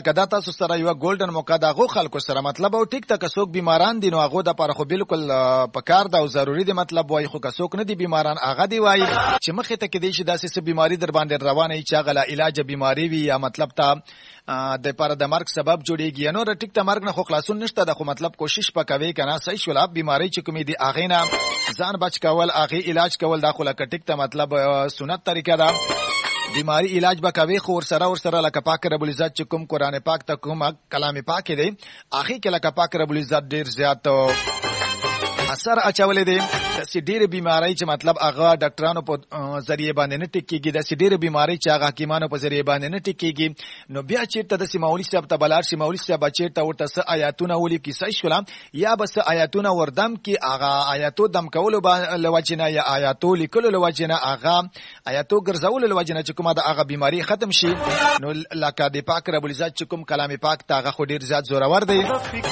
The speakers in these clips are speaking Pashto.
کدا تاسو سره یو ګولډن موقع دا غو خلکو سره مطلب او ټیک ته کڅوک بیماران دي نو هغه د پر خو بالکل پکار دا او ضروری دي مطلب وای خو کڅوک نه دي بیماران هغه دی وای چې مخه ته کې دي چې داسې بیماری در باندې روانه ای چې غلا علاج بیماری وي یا مطلب ته د پر د مرګ سبب جوړیږي نو ټیک ته مرګ نه خو خلاصون نشته د خو مطلب کوشش پکوي کنه صحیح شولا بیماری چې کومې دي اغه نه ځان بچ کول اغه علاج کول دا خو لکه ټیک ته مطلب سنت طریقه ده بیماری علاج بکوي خو ور سره لکه پاک رب العزت چې کوم قران پاک ته کوم کلام پاک دی اخی کې لکه پاک رب العزت ډیر زیات اثر اچولې دي د سډيره بیماری چې مطلب هغه ډاکټرانو په ذریعہ باندې نه ټیکيږي د سډيره بیماری چې هغه حکیمانو په ذریعہ باندې نه ټیکيږي نو بیا چیرته د سیماولی صاحب ته بلار سیماولی صاحب چیرته ورته س آیاتونه ولي کیسه شولا یا بس آیاتونه وردم کې هغه آیاتو دم کولو لوجنه یا آیاتو لیکلو لوجنه هغه آیاتو ګرځول لوجنه چې کومه د هغه بیماری ختم شي نو لکه د پاک رب العزت چې کوم کلام پاک ته هغه خو ډیر زیات زورور دی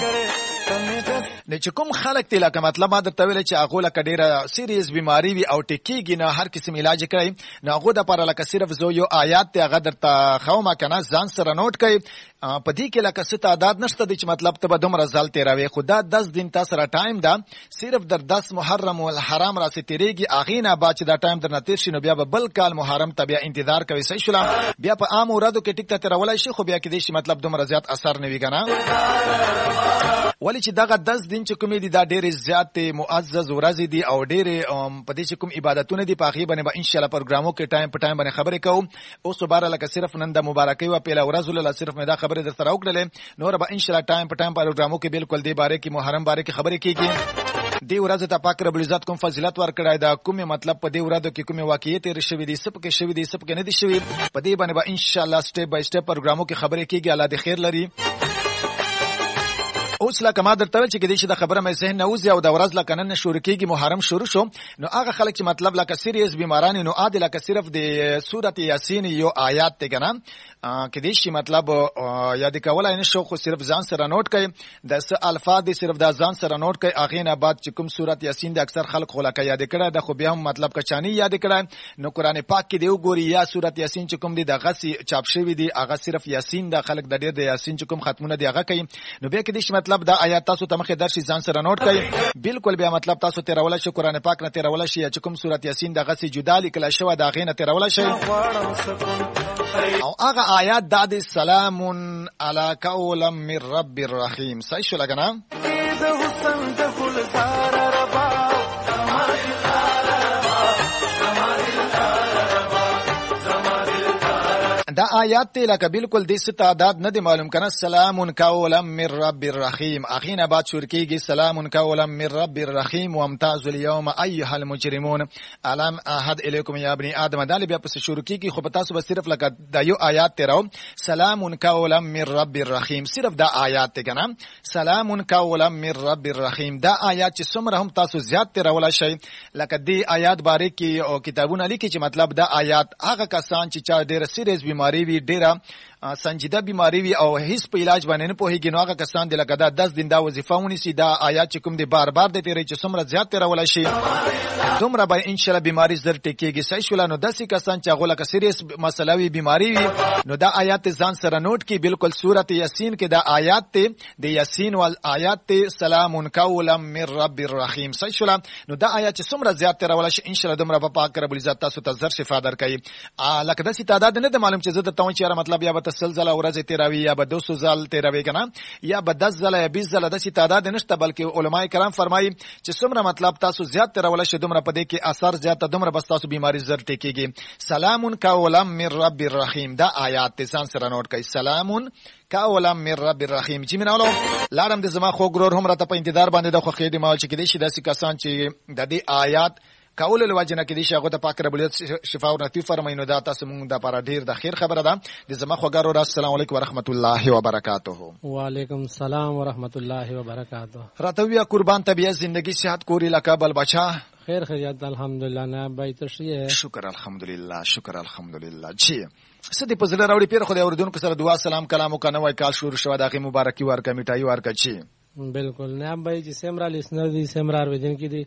نه چې کوم خلک ته لکه مطلب ما درته ویل چې هغه لکه ډیره سیریس بیماری وي او ټیکيږي نه هر قسم علاج کوي نه هغه د پر لکه صرف زو یو آیات ته هغه درته خو ما کنه ځان سره نوٹ کوي په دې کې لکه ست تعداد نشته د چې مطلب ته به دومره ځل تیروي خدا 10 دن تاسو را ټایم دا صرف در 10 محرم او الحرام را ستېریږي اغه نه با چې دا ټایم در نتیر شي نو بیا به بل کال محرم ته بیا انتظار کوي صحیح شولا بیا په عام اورادو کې ټیک ته تیرولای شي خو بیا کې دې شي مطلب دومره زیات اثر نه وی کنه ولی چې دغه 10 دن چې کومې دي دا ډېر زیات معزز ورځې دي او ډېر په دې چې کوم عبادتونه دي په هغه باندې به ان شاء الله پروګرامو کې ټایم په ټایم باندې خبرې کوم او صبح لکه صرف نن د مبارکي او پیله ورځ له صرف مې دا خبرې در سره وکړلې نور به ان شاء الله ټایم په ټایم پروګرامو کې بالکل دی باره کې محرم باره کې خبرې کیږي دی ورځ ته پاک رب العزت کوم فضیلت ورکړای دا کومه مطلب په دې ورځو کې کومه واقعیت رشوي دي سب کې شوي دي سب کې نه دي شوي په دې باندې به ان شاء الله سټپ بای سټپ پروګرامو کې خبرې کیږي الله دې خیر لري اوس لکه ما درته چې کدي چې د خبره مې ذهن نوځي او د ورځ لکه نن شروع کیږي محرم شروع شو نو هغه خلک چې مطلب لکه سیریس بیماران نو عادل لکه صرف د سورته یاسین یو آیات ته کنه کدي چې مطلب یاد کولای نه شو خو صرف ځان سره نوٹ کړي د س الفاظ دي صرف د ځان سره نوٹ کړي اغه نه بعد چې کوم سورته یاسین د اکثر خلک خلک یاد کړه د خو بیا هم مطلب کچانی یاد کړه نو قران پاک کې دی وګوري یا سورته یاسین چې کوم دي د غسی چاپ شوی دي هغه صرف یاسین د خلک د ډیر د یاسین چې کوم ختمونه دی هغه کوي نو بیا کې دې مطلب دا آیات تاسو ته مخه درشي ځان سره نوٹ کړئ بالکل بیا مطلب تاسو تیرول شي قران پاک نه تیرول شي چې کوم سورته یاسین دغه سي جدا لیکل شوی دا غینه تیرول شي او هغه آیات د سلام علی قول من رب الرحیم صحیح شو لګنا دا آیات ته لکه بالکل د ست تعداد نه دی معلوم کنه سلام قولا من رب الرحیم اخینا بعد شروع کیږي سلام قولا من رب الرحیم وامتاز اليوم ایها المجرمون الم احد الیکم یا ابن ادم دا بیا پس شروع کیږي خو تاسو به صرف لکه د یو آیات ته راو سلام قولا من رب الرحیم صرف دا آیات ته کنه سلام قولا من رب الرحیم دا آیات چې څومره هم تاسو زیات ته راول شي لکه دی آیات باره کې او کتابونه لیکي چې مطلب دا آیات هغه کسان چې چا ډېر سیریس بیماری وی ډیره سنجیده بیماری وی او هیڅ په علاج باندې نه پوهیږي نو هغه کسان د لګدا 10 دن دا وظیفه ونی سي دا آیات کوم دي بار بار د تیرې چې څومره زیات تیر ولا شي دومره به ان شاء الله بیماری زر ټکیږي صحیح شول نو داسې کسان چې هغه لکه سیریس مسله وی بیماری وی نو دا آیات ځان سره نوٹ کی بالکل سورته یاسین کې دا آیات ته د یاسین ول آیات ته سلام قولا من رب الرحیم صحیح شول نو دا آیات چې څومره زیات تیر ولا شي ان شاء الله دومره په پاک رب العزت تاسو ته زر شفا درکړي لکه داسې تعداد نه د معلوم چې زه ته چې مطلب یا به تسلسله ورځ تیراوی یا به 200 ځل تیراوی کنه یا به 10 ځله یا 20 ځله د سي تعداد نشته بلکې علماي کرام فرمایي چې څومره مطلب تاسو زیات تیرول شي دومره په دې کې اثر زیات دومره بس تاسو بیماری زر ټکیږي سلام قولا من رب الرحیم دا آیات ته سره نوٹ کړئ سلام قولا من رب الرحیم چې منالو لارم د زما خو ګرور هم راته په انتظار باندې د خو خېدي مال چې کې دي داسې کسان چې د دې آیات کول الواجنه کې دي شغه د پاک رب العزت شفا او نتی فرماینو دا تاسو مونږ د لپاره ډیر د خیر خبره ده د زما خوګارو السلام علیکم ورحمت الله وبرکاته وعلیکم السلام ورحمت الله وبرکاته راتویا قربان طبیعت زندگی صحت کوری لکه بل بچا خیر خیریت الحمدلله نه بای تشریه شکر الحمدلله شکر الحمدلله جی سدي په زړه راوړي پیر خو د اوردونکو سره دعا سلام کلام وکنه وای کال شروع شو دغه مبارکي ورکه میټای ورکه چی بالکل نه بای چې سمرا لیسنر دي سمرا ورودن کې دي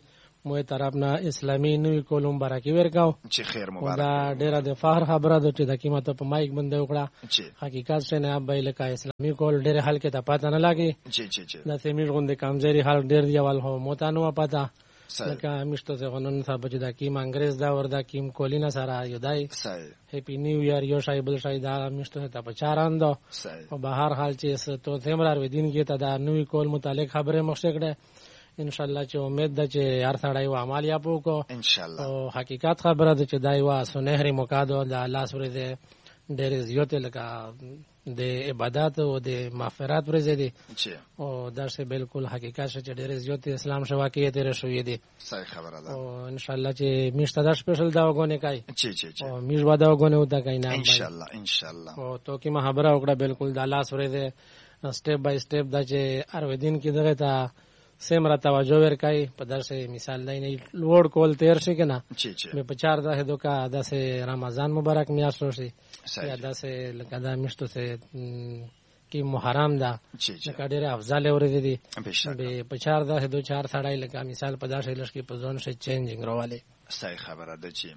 مو طرف نه اسلامي نوې کول مبارکي ورکاو چې خیر مبارک دا ډیره د فخر خبره ده چې د قیمت په مایک باندې وکړه چې حقیقت څه نه ابای لکه اسلامي کول ډیره حل کې ته پاتہ نه لګي چې د سیمیر غوندې کمزوري حال ډیر دی ول هو موتانو پاتہ صحیح لکه مشته څنګه نن صاحب چې د کیم انګريز دا وردا کیم کولینا سره یودای صحیح هپی نیو ایئر یو شایبل شای دا مشته ته په چاراندو صحیح او بهر حال چې تو تمرار ودین کې ته دا نوې کول متعلق خبره مخشه کړه ان شاء الله چې امید ده چې هر سړی و عمل یا پوکو ان شاء الله او حقیقت خبره ده چې دای وا سنهري مقادو د الله سره ده ډېر زیات لکه د عبادت او د مغفرت ورځې دي او دا څه بالکل حقیقت چې ډېر زیات اسلام شوا کې تیر شوې دي صحیح خبره ده او ان شاء الله چې میشته د سپیشل دا وګونه کوي چې او میش واده وګونه وتا کوي نه ان شاء الله او تو کې محبره وکړه بالکل د الله سره ده سټپ بای سټپ دا چې هر ودین کې دغه ته سمره توجه ورکای په درسه مثال نه لوړ کول تیر شي کنه به په 14 دوکا د رمضان مبارک میاشت شي یا د لکه دا میشتو سه کی محرم دا لکه ډیره افضل ورته دي به په 14 دو 4 سړی لکه مثال په داسې لشکې په ځون شي چینجینګ راواله صحیح خبره ده چې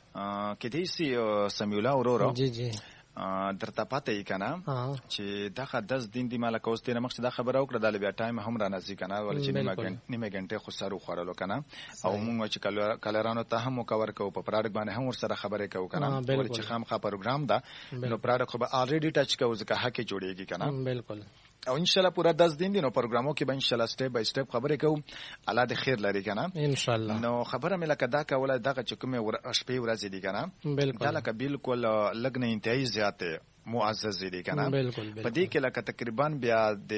کې دې سي سمیولا اورورو جی درته پاتې کنه چې دغه 10 دین دی مال کوس تیر مخ دا خبره وکړه د بیا ټایم هم را نزدیک کنه ول چې نیمه غنټه خو سره خورلو کنه او موږ چې کلرانو ته هم کور کو په پراډک باندې هم ور سره خبره کو کنه ول چې خامخا پروګرام دا نو پراډک خو به الریډي ټچ کو ځکه حق جوړیږي کنه بالکل او ان شاء الله پورا 10 دین دي نو پروګرامو کې به ان شاء الله سټپ بای سټپ خبرې کوم الله دې خیر لري کنه ان شاء الله نو خبره مې لکه دا کوله دغه چې کومه شپې ورځې دي کنه بالکل دا لکه بالکل لګنه انتهایی زیاته معزز دي کنه په دې کې لکه تقریبا بیا د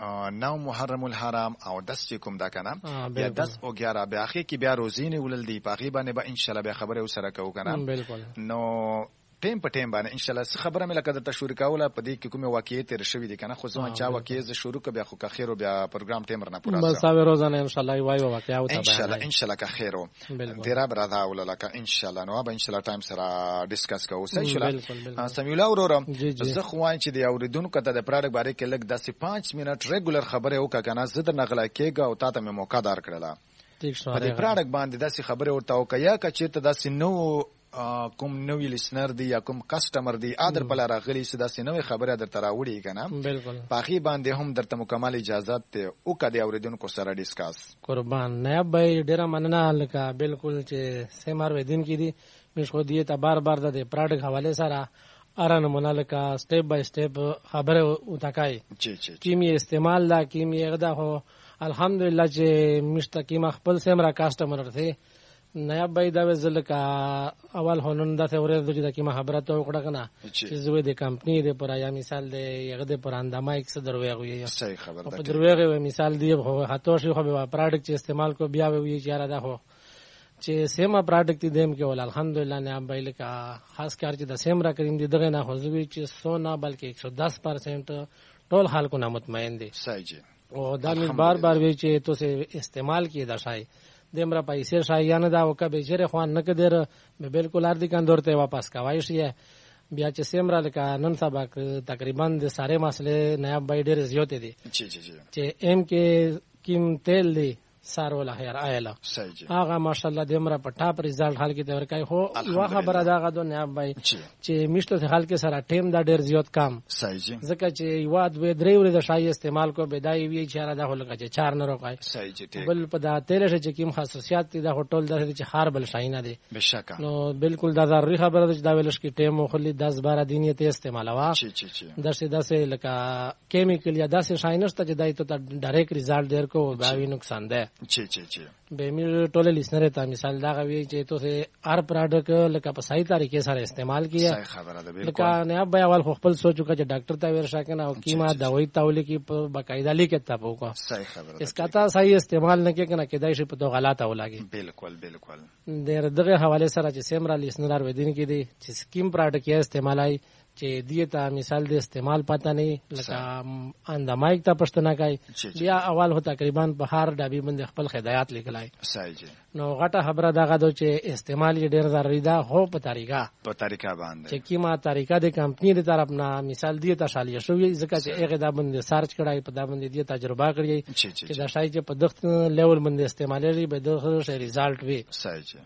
9 محرم الحرام او 10 کوم دا کنه بیا 10 او 11 بیا اخی کې بیا روزینه ولل دی په غیبه نه به ان شاء الله بیا خبره وسره کوو کنه بالکل نو ټیم په ټیم باندې ان شاء الله خبره مې لکه د تشویر کاوله په دې کې کومه واقعي تیر شوې دي کنه خو ځوان چا واقعي ز شروع ک بیا خو که خیر بیا پروګرام ټیم رنه پورا بس او روزانه ان شاء الله وایو واقعي او ان شاء الله که خیر ډیر برادا ولکه ان شاء الله نو به ان شاء الله ټایم سره ډیسکس کوو صحیح سمیولا اورورم زه خو وایم چې د اوریدونکو ته د پروډکټ باره کې لګ 5 منټ ریګولر خبره وکړه کنه زه د نغلا کېګه او تاسو مې موقع دار کړله په دې پروډکټ باندې داسې خبره ورته وکیا چې ته داسې نو کوم نوې لسنر دی یا کوم کسٹمر دی ادر بل راغلی چې داسې نوې خبره درته راوړي کنه بالکل باقي باندې هم درته مکمل اجازه ته او کدی اوریدونکو سره ډیسکاس قربان نه به ډیره مننه لکه بالکل چې سیمار ودین کې دي مش خو دی ته بار بار د پروډکټ حواله سره ارن منالکا سټپ بای سټپ خبره وتاکای کیمی استعمال لا کیمی غدا هو الحمدلله چې مستقیم خپل سیمرا کسٹمر ته نیا بای دا وزل کا اول هونن دا ته ورته د کی خبرت وکړه کنه چې زوی د کمپنی د پر یا مثال د یغه د پر اندامه یک څه دروغه صحیح خبر ده په دروغه مثال دی خو هاتو شي خو به پروډکټ چې استعمال کو بیا وی چاره ده هو چې سیمه پروډکټ دیم کې ول الحمدلله نه بای لکه خاص کار چې د سیمرا کریم دی دغه نه حضوی چې 100 نه بلکې 110% ټول حال کو نه مطمئن دي صحیح او دا بار بار وی چې تو سے استعمال کی دا شای دمرا پیسې شایانه دا وکه به چیرې خوان نه کډیر به بالکل ار دي کاندورته واپس کوي شي بیا چې سیمرا لکه نن سبا تقریبا د ساره مسئله نایب بای ډیر زیات دي چې ام کې کیم تیل دی سارول خیر آیلا هغه ماشاءالله دمرا په ټاپ ریزلټ حال کې تور کوي خو یو خبره دا غو نه بای چې میشته حال کې سره ټیم دا ډیر زیات کام صحیح ځکه چې یواد و درې ورځې د شای استعمال کو بدای وی چاره دا هلکه چې 4 نه روکای صحیح بل په دا تیل چې کوم خاصیت دي دا هوټل د چې خار بل شای نه دي بشکا نو بالکل دا ضروري خبره ده چې دا ویلش کې ټیم او خلی 10-12 دینه ته استعمال وا داسې لکه کیمیکل یا داسې شای نشته چې دای ته ډایرکټ ریزلټ در کو دا وی نقصان ده به می ټول لیسنر ته مثال دا غوي چې تو سه هر پروډکټ لکه په صحیح طریقې سره استعمال کیه صحیح خبره ده بالکل لکه نه بیا اول خپل سوچو چې ډاکټر ته ورشا کنه او کیما دوايي تاول کی په باقاعده لیکه تاسو کو صحیح خبره ده اس کا تا صحیح استعمال نه کې کنه کېدای شي په تو غلط او لاګي بالکل دغه حواله سره چې سیمرا لیسنر ور ودین کې دي چې سکیم پروډکټ یې استعمالای چې دیتا مثال د استعمال پته نه لکه اندمایک ته پښتنه کوي بیا اول هو تقریبا په هر ډابي باندې خپل هدایت لیکلای صحیح نو غټه خبره دغه د چې استعمال یې ډیر ضروري ده هو په طریقه باندې چې کیما طریقه د کمپنی دی طرف نه مثال دیتا شالیه شوی ځکه چې هغه دا باندې سرچ کړای په دا باندې دی تجربه کړی چې دا شای چې په دغه لیول باندې استعمالي به دغه ریزالټ وي صحیح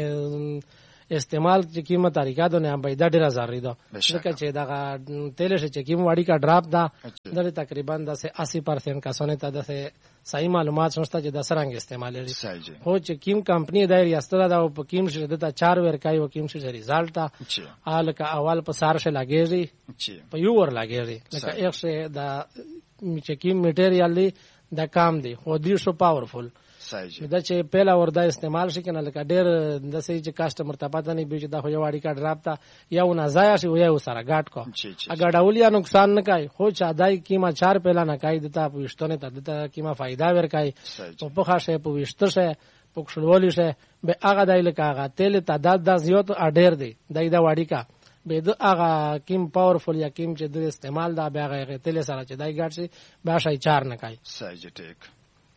نه استعمال چې کیمه طریقه ده نه به دا ډیره ضروري ده ځکه چې دا تیل چې کیمه واړی کا ډراپ ده د تقریبا د 80% کسانه ته د صحیح معلومات شته چې د سرنګ استعمال لري خو چې کیم کمپنی د ریاست دا په کیم شته د 4 ور کوي او کیم شته ریزالټ ده الکه اول په سار شه لګیږي په یو ور لګیږي لکه یک شه د چې کیم میټیریال دی د کام دی خو دی شو پاورفل دا چې پهلا وردا استعمال شي کنه لکه ډیر د سې چې کسٹمر ته پته نه بيچ دا خو یو اړیکا ډراپ تا یو نه ضایع شي یو سره ګاټ کو اگر ډاولیا نقصان نه کوي خو چا دای کیما 4 پهلا نه کوي دته پوښتنه ته دته کیما فائدہ ور کوي او په خاصه پوښتنه پوښلولې شه به هغه دای لکه هغه تل تعداد د زیات اډیر دی دای دا واړی کا به د هغه کیم پاورفل یا کیم چې د استعمال دا به هغه تل سره چې دای ګاټ شي به شای 4 نه کوي صحیح ټیک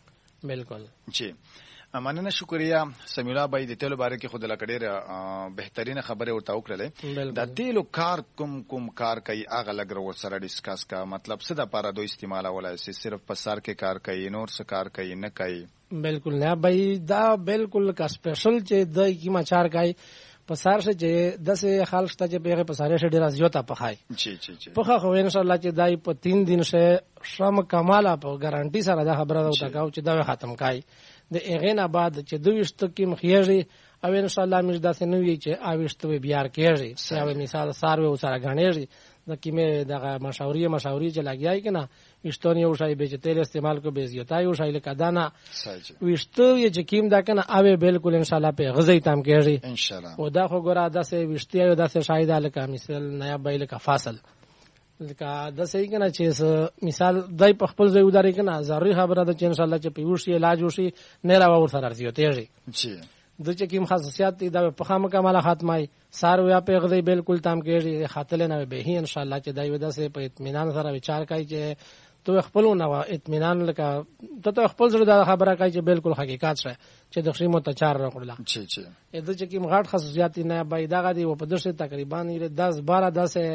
بالکل جی مننه شکریا سمیلا بای د تیلو باره کې خود لکډیر بهترین خبره ورته وکړلې د تیلو کار کوم کار کوي هغه لګرو سره ډیسکس کا مطلب څه د پاره دوی استعمال ولای سي صرف په سر کې کار کوي نور څه کار کوي نه کوي بالکل نه بای دا بالکل کا سپیشل چې د کیما 4 کوي پسار سے چې دسه خالص ته به پساره شه ډیر زیاته پخای جی پخا خو ان شاء الله چې دای په 3 دن شه شرم کماله په ګارانټي سره دا خبره راو تکاو چې دا ختم کای د اغه نه بعد چې دویشت کې مخیږي او ان شاء الله موږ داسې نه وی چې اويشت به بیار کېږي یا مثال ساروي سره غاڼېږي د کیمه دغه مشاوري چې لګیای کنه وشتونی او شای به چې تیل استعمال کو به زیاتای او شای لکه دانا وشتو یې چې کیم دا کنه اوی بالکل ان شاء الله په غزي تام کېږي ان شاء الله او دا خو ګره داسې وشتي او داسې شاید لکه مثال نیا بایل کا فاصل لکه د صحیح کنه چې مثال دای په خپل ځای وداري کنه ضروري خبره ده چې ان شاء الله چې پیوشي علاج وشي نه راو سره ارزيوتېږي جی د چې کوم خاصیت دي دا په خامه کماله ختمای سارو یا په غدي بالکل تام کېږي خاطر نه به هي ان شاء الله چې دای ودا سه په اطمینان سره وچار کوي چې تو خپل نو اطمینان لکه ته خپل سره دا خبره کوي چې بالکل حقیقت شه چې د خصمو ته 4 راکړل جی جی د چې کوم غاټ خاصیت نه به دا غدي و په دسه تقریبا 10 12 10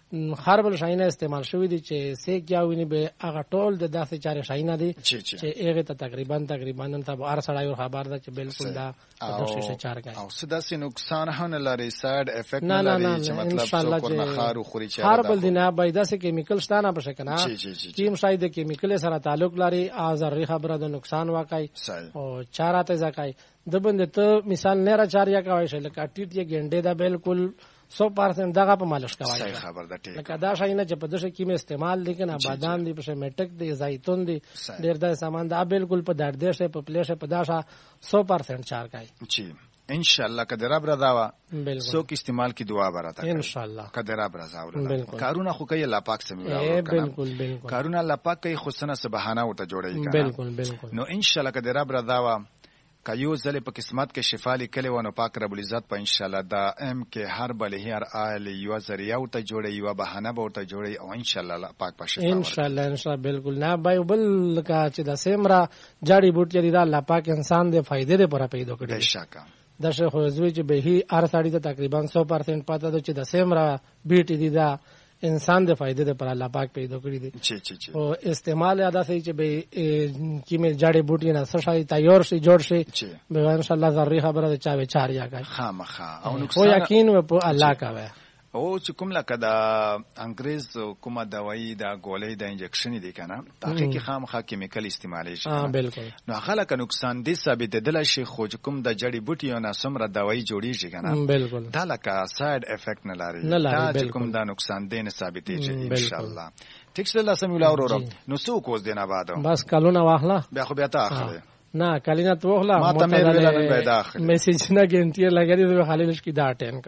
خربل شاینه استعمال شوی دي چې سه کیاویني به هغه ټول د داسې چارې شاینه دي چې هغه ته تقریبا نن ته ار سړی خبر ده چې بالکل دا د شیشه چار کوي او سداسې نقصان هم لري سایډ افیکټ نه لري چې مطلب څو پر خارو خوري چې خربل دي نه به داسې کیمیکل شتانه په شکنه کیم شاید کیمیکل سره تعلق لري ازر خبره د نقصان واقعي او چاراته ځکای د بند ته مثال نه را چاریا کوي شل کټیټ یې ګنده دا بالکل 100% دغه په مالش کوي صحیح خبر ده ټیک لکه دا شاینه چې په دغه کې استعمال دي کنه بادام دي په میټک دي زیتون دي ډیر د سامان دا بالکل په درد شه په پلیشه په داشا 100% چار کوي جی ان شاء الله کدی رب رضا سو کی استعمال کی دعا براته ان شاء الله کدی رب رضا ول کارونه خو کوي الله پاک سمي بالکل کارونه الله پاک کوي خصنه سبحانه ورته جوړي بالکل نو ان شاء الله کدی رب رضا کایو زله په قسمت کې شفا لیکلې ونه پاک رب العزت په ان شاء الله دا ام کې هر بل هر آل یو ذریعہ ته جوړي یو بهانه به ته جوړي او ان شاء الله پاک په شفا ان شاء الله بالکل نه بایبل کا چې د سیمرا جاړي بوټي دي دا الله پاک انسان دې فائدې لپاره پیدا کړی بشکا د شخو زوی چې به هي ار ساړي ته تقریبا 100% پاته ده چې د سیمرا بیټي دي دا انسان د فائدې لپاره الله پاک پیدا کړی دي او استعمال ادا سي چې به کیمه جاړي بوټي نه سشای تیار شي جوړ شي به ان شاء الله ضروري خبره ده چا به چاریا کوي خامخا او نقصان او یقین په الله کوي او چې کوم لکه دا انګريز کومه دوايي دا ګولې دا انجکشن دي کنه تحقیقي خامخا کیمیکل استعمالي شي بالکل نو هغه که نقصان دي ثابت دي شي خو کوم د جړی بوټي او نسمره دوايي جوړیږي کنه بالکل دا لکه ساید افیکټ نه لري دا کوم دا نقصان دي نه ثابت دي ان شاء الله ټیک سره الله سمي الله نو سو کوز دینا بعد بس کلونه واخلا بیا خو بیا تا اخره نه کلینا تو واخلا ما ته مې ویل نه پیدا اخره میسج نه ګنټي لګري د خلیلش کی دا ټین کا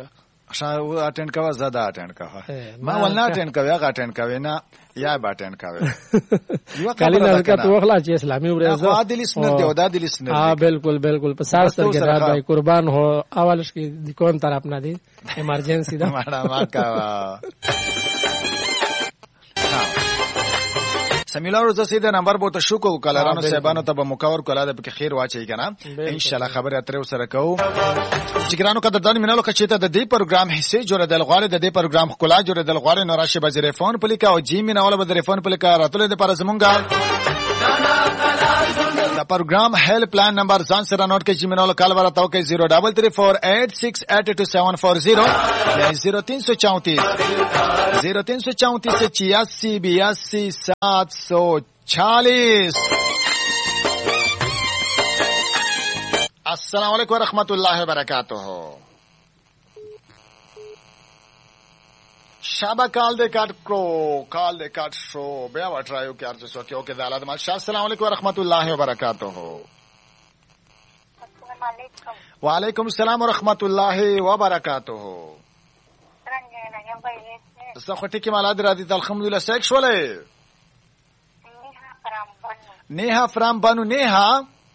شاو اټینډ کاوه زدا اټینډ کاوه ما ولنا اټینډ کاوه هغه اټینډ کاوه نه یا با اټینډ کاوه یو کله که تو خلا چې اسلامي ورزه عادل سنت دی او د عادل سنت ها بالکل بالکل په ساس تر کې راځي قربان هو اولش کې د کون طرف نه دی ایمرجنسی دا ما کاوه سمیلا روزه سیده نمبر بوته شو کو کلرانو صاحبانو ته به مکور کولا د پک خیر واچي کنه ان شاء الله خبره اتر سره کو چګرانو قدردان مینالو کچته د دې پروګرام حصے جوړېدل غواړي د دې پروګرام خلا جوړېدل غواړي نو راشه به ټلیفون پلیکا او جی میناول به ټلیفون پلیکا راتله د پر زمونږه دا پروګرام هیلپ پلان نمبر ځان سره نوٹ کړئ چې میناول کال ورته کوي 03348682740 یا 0334 السلام علیکم ورحمۃ اللہ وبرکاتہ شابه کال دې کټ شو بیا وټرایو کې ارزه سو کې او کې د حالات مال السلام علیکم ورحمۃ اللہ وبرکاتہ السلام علیکم وعلیکم السلام ورحمۃ اللہ وبرکاتہ زه خو ټکی مالاد را دي الحمدلله سیکشوالې نیها فرام بانو نیها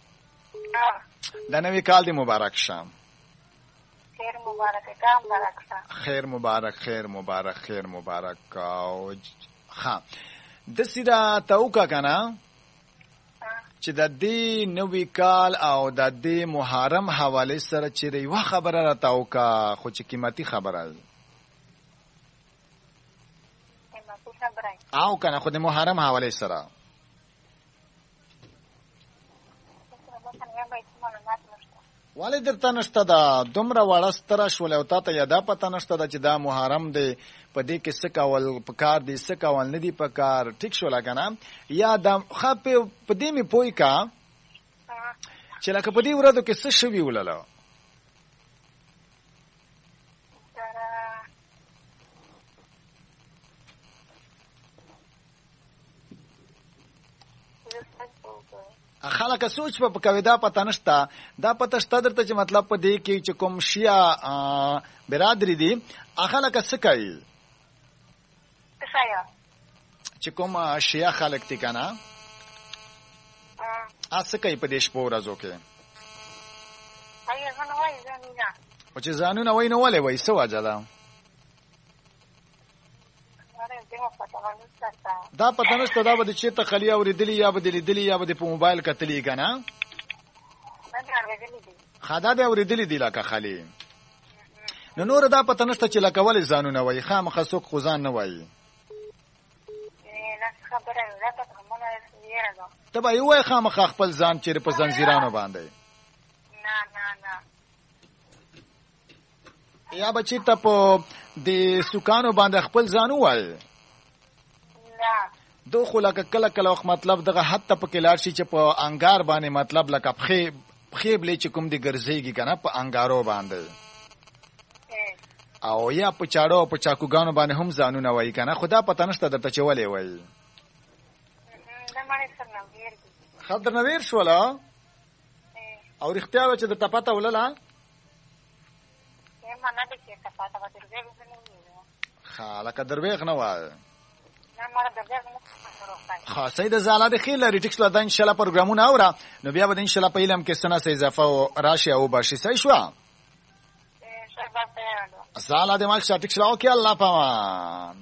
د نوی کال دی مبارک شام خیر مبارک کام مبارک خیر مبارک خیر مبارک خیر مبارک او ها د سیدا توکا کنه چې د دې نوی کال او د دې محرم حواله سره چې یو خبره را توکا خو چې قیمتي خبره او کنه خو د محرم حواله سره والی درته نشته دا دومره وړه ستره شولې او تا ته یاده پته نشته دا چې دا محرم دی په دې کې څه کول پکار دی څه کول نه دی پکار ټیک شوله که نه یا دا ښه په دې مې پوی کا چې لکه په دې ورځو کې څه شوي ولله خلک سوچ په کوي دا پته نشته دا پته شته درته چې مطلب په دې کې چې کوم شیا برادری دي خلک څه کوي چې کوم شیا خلک دي کنه څه کوي په دې شپو ورځو کې او چې ځانونه وای نو ولې وای څه وجه ده دا پته نشته دا به د چېرته خلی اورېدلي یا به د لیدلي یا به د په موبایل کتلي که نه دا دې اورېدلي دي لکه خلی نو نور دا پته نشته چې لکه ولې ځانونه وایي خامخا څوک خو ځان نه وایي ته به یې ووایې خامخا خپل ځان چېرې په زنځیرانو باندې یا به چېرته په د سوکانو باندې خپل ځان ووایې دو خو لکه کله کله وخت مطلب دغه حتی پکې لاړ شي چې په انګار باندې مطلب لکه پښې بلې چې کوم دي ګرځېږي که نه په انګارو باندې او یا په چاړو او په چاکوګانو باندې هم ځانونه وایي که نه خو دا پته نشته درته چې ولې وایي ښه درنه ویر شوله او رښتیا وه چې درته پته ولله ښه لکه درویغ نه وایه ها سید زاله د خیر لري ټیکس لدا ان شاء الله پروګرامونه اورا نو بیا به ان شاء الله په علم کې سنه سه اضافه او راشي او باشي صحیح شو زاله د مال ټیکس لاو کې الله پامان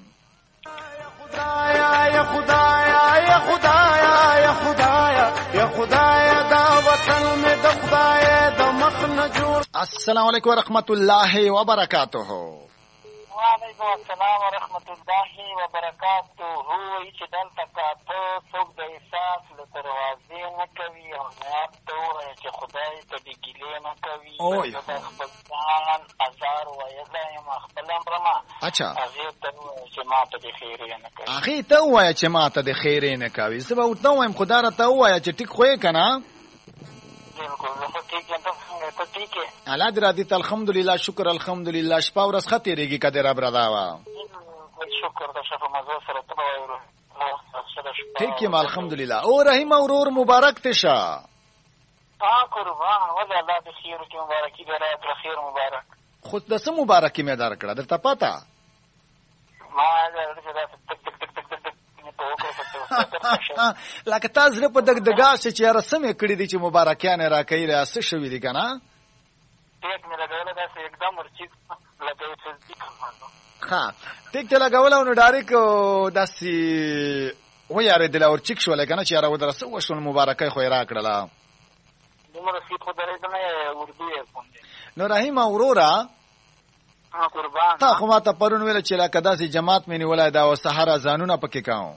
یا خدایا یا خدایا یا خدایا یا خدایا دا وطن میں د خدای د مخ نه جوړ السلام علیکم ورحمت الله وبرکاتہ وعلیکم السلام ورحمت الله وبرکاتہ هو چې دلته کاته څوک د احساس له دروازې نه کوي او نیت ته ووایي چې خدای ته د ګیلې نه کوي د خپل ځان ازار ویلی یم خپل امرمه هغې ته ووایه چې ما ته د خیرې نه کوي هغې ته ووایه چې ما ته د خیرې نه کوي زه به ورته ووایم خو دا راته ووایه چې ټیک خو یې که نه بالکل زه خو ټیک یم ته څنګه ته ټیک یې الله دې راضي ته الحمدلله شکر الحمدلله شپه ورځ ښه تېرېږي که دې رب رضا وه شکر د ښه په مزو سره ته به وایو ټیک یم الحمدلله او رحیم ورور مبارک ته شه قربان ولې الله د خیر کې مبارکي دې راکړه خیر مبارک خو د څه مبارکي مې درکړه درته پته ما چې دا تک تک تک تک تک په وکړه لکه تا زړه په دغدغه شي چې یاره څه مې کړي دي چې مبارکیانې راکوي دا څه شوي دي که نه ټیک مې لګوله داسې एकदम ورچیک لګوي تصدیق ها ټیک ته لګوله نو ډایرک داسې ویارېدله ورچیک شولی که نه چې یاره ودره څه وشول مبارکۍ خو یې راکړله دومره سي خو درېدنه اردو یې غوندې نو رحیمه وروره قربان تا خو ما ته پرون ویله چې لکه داسې جماعت مې نیولی دا او سهار اذانونه پکې کوم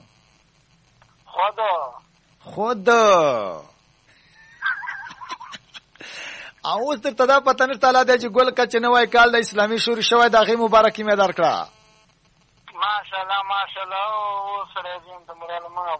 خود او اوس درته دا پته نشته لا دی چې ګل کچ نوی کال د اسلامي شروع شوی د هغې مبارکي مې درکړه ماشاءالله اوس سړی ځین د مرالمه